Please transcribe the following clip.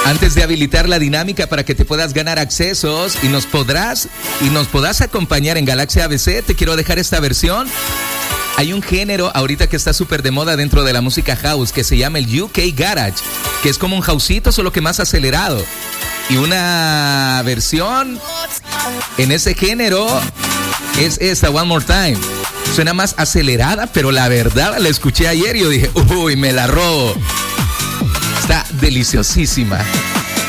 Antes de habilitar la dinámica para que te puedas ganar accesos y nos podrás acompañar en Galaxia ABC, te quiero dejar esta versión. Hay un género ahorita que está súper de moda dentro de la música house que se llama el UK Garage, que es como un houseito, solo que más acelerado. Y una versión en ese género es esta, One More Time. Suena más acelerada, pero la verdad la escuché ayer y yo dije, uy, me la robo. Está deliciosísima.